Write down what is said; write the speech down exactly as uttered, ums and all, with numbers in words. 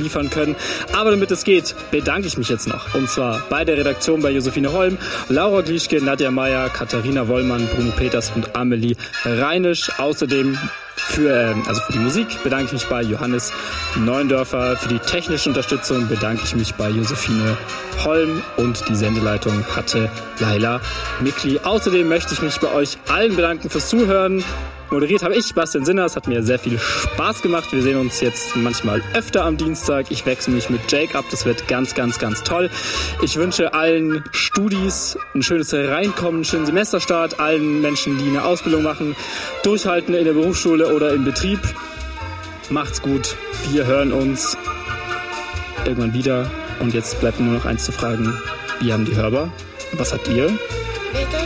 liefern können. Aber damit es geht, bedanke ich mich jetzt noch. Und zwar bei der Redaktion bei Josephine Holm, Laura Glieschke, Nadja Meyer, Katharina Wollmann, Bruno Peters und Amelie Reinisch. Außerdem Für, also für die Musik bedanke ich mich bei Johannes Neundörfer. Für die technische Unterstützung bedanke ich mich bei Josephine Holm und die Sendeleitung hatte Laila Mikli. Außerdem möchte ich mich bei euch allen bedanken fürs Zuhören. Moderiert habe ich, Bastian Sinner. Es hat mir sehr viel Spaß gemacht. Wir sehen uns jetzt manchmal öfter am Dienstag. Ich wechsle mich mit Jake ab. Das wird ganz, ganz, ganz toll. Ich wünsche allen Studis ein schönes Reinkommen, einen schönen Semesterstart. Allen Menschen, die eine Ausbildung machen, durchhalten in der Berufsschule oder im Betrieb. Macht's gut. Wir hören uns irgendwann wieder. Und jetzt bleibt nur noch eins zu fragen. Wie haben die Hörbar? Was habt ihr?